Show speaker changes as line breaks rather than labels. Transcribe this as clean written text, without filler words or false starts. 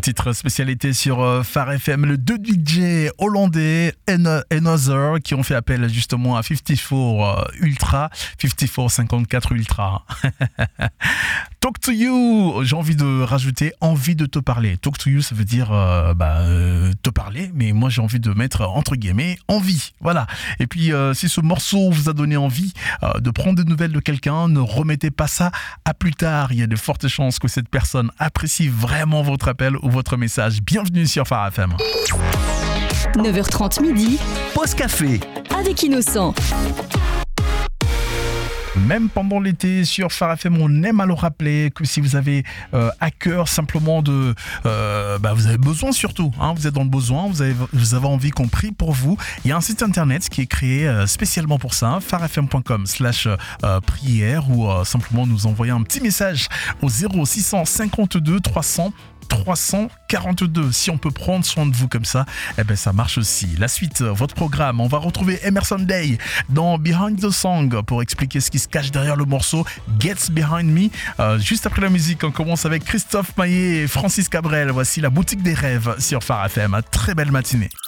Titre spécialité sur Phare FM, le 2 DJ hollandais Another qui ont fait appel justement à 54 Ultra, 54 Ultra. Talk to you, j'ai envie de rajouter envie de te parler. Talk to you, ça veut dire te parler, mais moi j'ai envie de mettre entre guillemets envie. Voilà. Et puis si ce morceau vous a donné envie de prendre des nouvelles de quelqu'un, ne remettez pas ça à plus tard. Il y a de fortes chances que cette personne apprécie vraiment votre appel ou votre message. Bienvenue sur Phare FM.
9h30 midi.
Pause café.
Avec Innocent.
Même pendant l'été sur Phare FM, on aime à le rappeler que si vous avez à cœur simplement de... vous avez besoin surtout, vous êtes dans le besoin, vous avez envie qu'on prie pour vous. Il y a un site internet qui est créé spécialement pour ça, pharefm.com/prière ou simplement nous envoyer un petit message au 0652 300 342. Si on peut prendre soin de vous comme ça, ça marche aussi. La suite, votre programme, on va retrouver Emerson Day dans Behind the Song pour expliquer ce qui se cache derrière le morceau Gets Behind Me. Juste après la musique, on commence avec Christophe Maé et Francis Cabrel. Voici la boutique des rêves sur Phare FM. Très belle matinée.